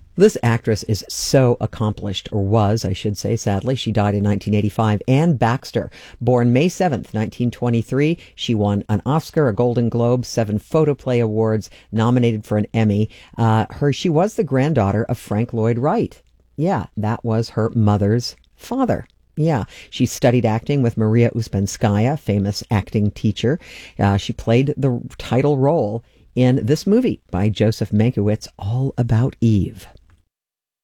This actress is so accomplished, or was, I should say, sadly. She died in 1985. Anne Baxter, born May 7th, 1923. She won an Oscar, a Golden Globe, 7 Photoplay Awards, nominated for an Emmy. She was the granddaughter of Frank Lloyd Wright. Yeah, that was her mother's father. Yeah, she studied acting with Maria Uspenskaya, famous acting teacher. She played the title role in this movie by Joseph Mankiewicz, All About Eve.